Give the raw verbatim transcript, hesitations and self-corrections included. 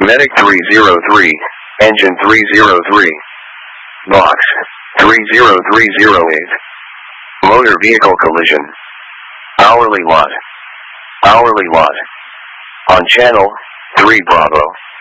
Medic three zero three, Engine three zero three. Box, three zero three zero eight. Motor vehicle collision. Hourly lot. Hourly lot. On channel, three Bravo.